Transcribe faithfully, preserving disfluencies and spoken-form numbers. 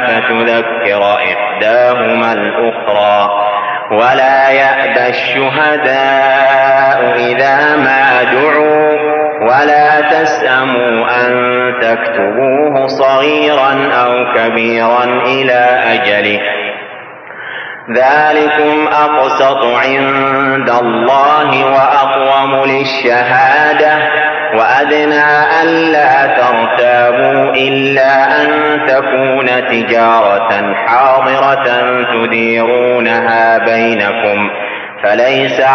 فتذكر إحداهما الأخرى ولا يأبى الشهداء إذا ما دعوا ولا تسأموا أن تكتبوه صغيرا أو كبيرا إلى أجله ذلكم أقسط عند الله وأقوم للشهادة وأدنى ألا ترتابوا إلا أن تكون تجارة حاضرة تديرونها بينكم فليس